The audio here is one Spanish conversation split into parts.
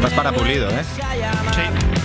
Estás para Pulido, ¿eh? Sí.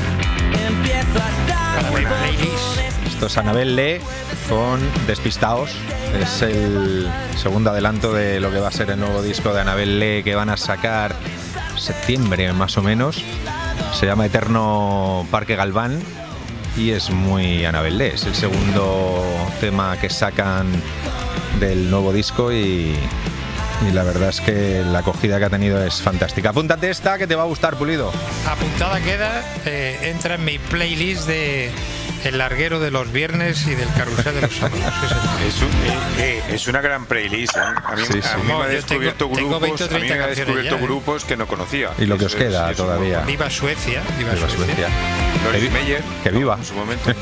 Para mi playlist. Esto es Anabel Lee con Despistaos. Es el segundo adelanto de lo que va a ser el nuevo disco de Anabel Lee que van a sacar septiembre más o menos. Se llama Eterno Parque Galván y es muy Anabel Lee. Es el segundo tema que sacan del nuevo disco y la verdad es que la acogida que ha tenido es fantástica. Apúntate esta que te va a gustar, Pulido. Apuntada queda, entra en mi playlist de El Larguero de los Viernes y del Carrusel de los Sábados. Es una gran playlist, ¿eh? A mí, Sí, sí. a mí me ha descubierto tengo 20 o 30 canciones ya, ¿eh? grupos que no conocía. Y lo que os Eso queda es todavía. Viva Suecia, viva Viva Suecia. Suecia. Loris Meyer, Que viva. en su momento.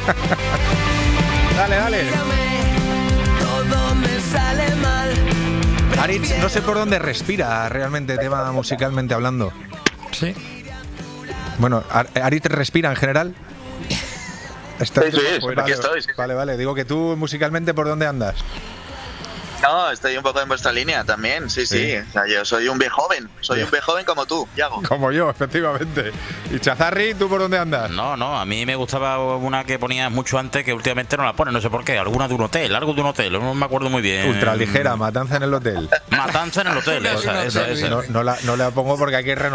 Dale, dale. Todo me sale mal. Aritz, no sé por dónde respira realmente, tema musicalmente hablando. Sí. Bueno, ¿Aritz respira en general? Sí, aquí estoy. Sí. Vale. Digo que tú musicalmente, ¿por dónde andas? No, estoy un poco en vuestra línea también, sí. O sea, yo soy un viejoven, un viejoven como tú, Yago. Como yo, efectivamente. ¿Y Chazarri, tú por dónde andas? No, a mí me gustaba una que ponías mucho antes que últimamente no la ponen, no sé por qué. Alguna de un hotel, algo de un hotel, no me acuerdo muy bien. Ultraligera, Matanza en el hotel. Matanza en el hotel, esa. No la pongo porque hay que renovar.